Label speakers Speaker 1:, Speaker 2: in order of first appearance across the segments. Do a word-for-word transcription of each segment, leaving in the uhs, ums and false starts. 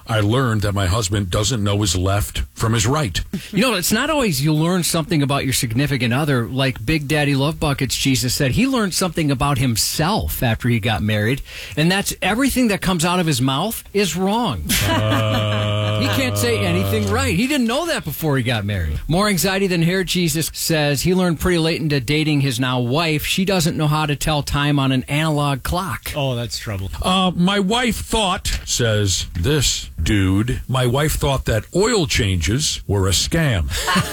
Speaker 1: I learned that my husband doesn't know his left from his right.
Speaker 2: You know, it's not always you learn something about your significant other. Like Big Daddy Love Buckets, Jesus said, he learned something about himself after he got married, and that's everything that comes out of his mouth is wrong. Uh, he can't say anything right. He didn't know that before he got married. More anxiety than hair, Jesus says he learned pretty late into dating his now wife. She doesn't know how to tell time on an analog clock.
Speaker 3: Oh, that's trouble.
Speaker 1: Uh, my wife thought, says this dude, my wife thought that oil changes were a scam.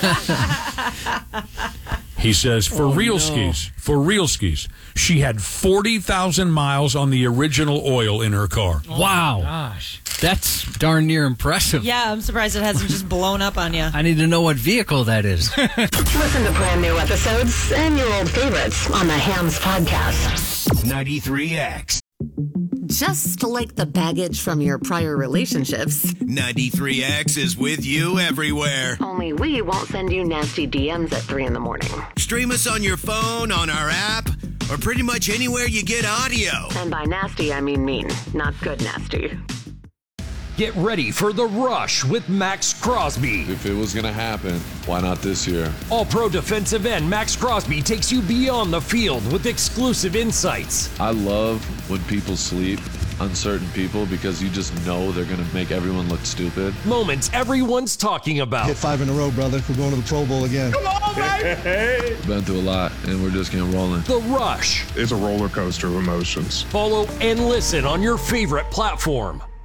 Speaker 1: He says, for
Speaker 2: oh,
Speaker 1: real
Speaker 2: no.
Speaker 1: skis, for real skis, she had forty thousand miles on the original oil in her car.
Speaker 2: Oh, wow.
Speaker 3: Gosh.
Speaker 2: That's darn near impressive.
Speaker 4: Yeah, I'm surprised it hasn't just blown up on you.
Speaker 2: I need to know what vehicle that is.
Speaker 5: Listen to brand new episodes and your old favorites on the Hams Podcast.
Speaker 6: ninety-three X.
Speaker 7: Just like the baggage from your prior relationships,
Speaker 6: ninety-three X is with you everywhere.
Speaker 5: Only we won't send you nasty D Ms at three in the morning.
Speaker 6: Stream us on your phone, on our app, or pretty much anywhere you get audio.
Speaker 5: And by nasty, I mean mean, not good nasty.
Speaker 8: Get ready for The Rush with Max Crosby.
Speaker 9: If it was going to happen, why not this year?
Speaker 8: All-pro defensive end Max Crosby takes you beyond the field with exclusive insights.
Speaker 9: I love when people sleep on certain people because you just know they're going to make everyone look stupid.
Speaker 8: Moments everyone's talking about.
Speaker 10: Hit five in a row, brother. We're going to the Pro Bowl again.
Speaker 9: Come on, baby! Been through a lot, and we're just getting rolling.
Speaker 8: The Rush.
Speaker 11: It's a roller coaster of emotions.
Speaker 8: Follow and listen on your favorite platform.